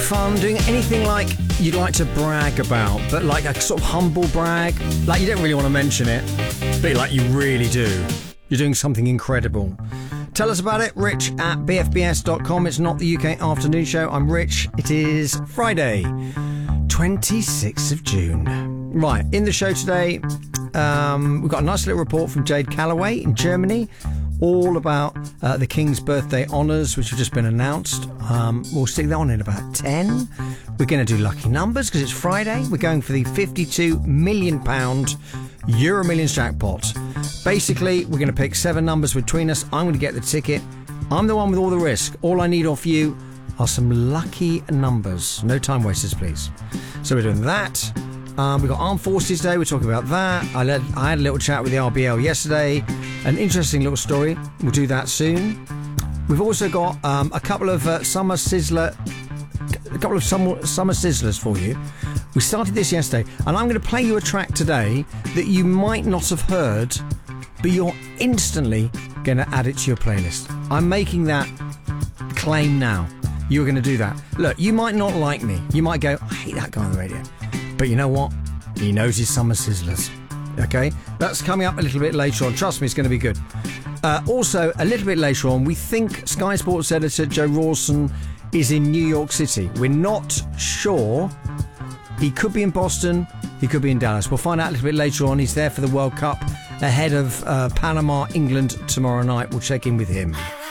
fun, doing anything like you'd like to brag about, but like a sort of humble brag, like you don't really want to mention it, but like you really do. You're doing something incredible. Tell us about it, rich@bfbs.com. It's not the UK afternoon show. I'm Rich. It is Friday, 26th of June. Right, in the show today, we've got a nice little report from Jade Calloway in Germany, all about the King's birthday honours, which have just been announced. We'll stick that on in about 10. We're going to do lucky numbers because it's Friday. We're going for the £52 million Euro Millions jackpot. Basically, we're going to pick 7 numbers between us. I'm going to get the ticket. I'm the one with all the risk. All I need off you are some lucky numbers. No time wasters, please. So we're doing that. We've got Armed Forces Day. We're talking about that. I had a little chat with the RBL yesterday. An interesting little story. We'll do that soon. We've also got a couple of summer sizzlers for you. We started this yesterday, and I'm going to play you a track today that you might not have heard, but you're instantly going to add it to your playlist. I'm making that claim now. You're going to do that. Look, you might not like me. You might go, I hate that guy on the radio. But you know what? He knows his summer sizzlers. Okay? That's coming up a little bit later on. Trust me, it's going to be good. Also, a little bit later on, we think Sky Sports editor Joe Rawson is in New York City. We're not sure. He could be in Boston. He could be in Dallas. We'll find out a little bit later on. He's there for the World Cup ahead of Panama, England tomorrow night. We'll check in with him.